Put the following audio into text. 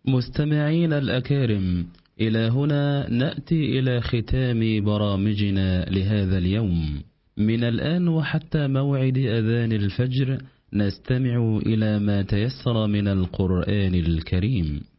مستمعين الأكارم، إلى هنا نأتي إلى ختام برامجنا لهذا اليوم. من الآن وحتى موعد أذان الفجر نستمع إلى ما تيسر من القرآن الكريم.